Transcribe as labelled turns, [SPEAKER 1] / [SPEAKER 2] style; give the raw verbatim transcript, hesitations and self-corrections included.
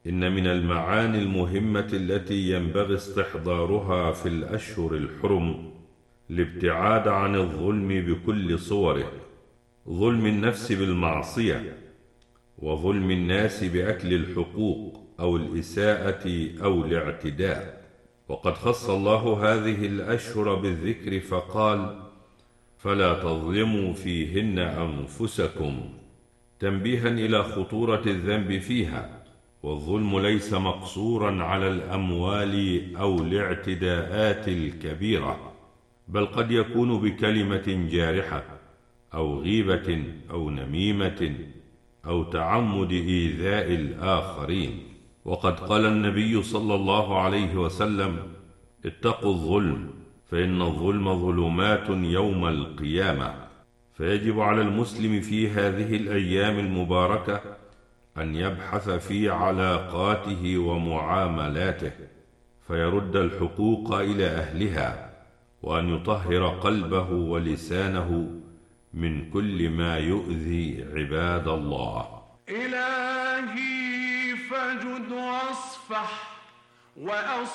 [SPEAKER 1] إن من المعاني المهمة التي ينبغي استحضارها في الأشهر الحرم الابتعاد عن الظلم بكل صوره، ظلم النفس بالمعصية، وظلم الناس بأكل الحقوق أو الإساءة أو الاعتداء. وقد خص الله هذه الأشهر بالذكر فقال: فلا تظلموا فيهن أنفسكم، تنبيها إلى خطورة الذنب فيها. والظلم ليس مقصورا على الأموال أو الاعتداءات الكبيرة، بل قد يكون بكلمة جارحة أو غيبة أو نميمة أو تعمد إيذاء الآخرين. وقد قال النبي صلى الله عليه وسلم: اتقوا الظلم، فإن الظلم ظلمات يوم القيامة. فيجب على المسلم في هذه الأيام المباركة أن يبحث في علاقاته ومعاملاته، فيرد الحقوق إلى أهلها، وأن يطهر قلبه ولسانه من كل ما يؤذي عباد الله.
[SPEAKER 2] إلهي فجد واصفح وأصفح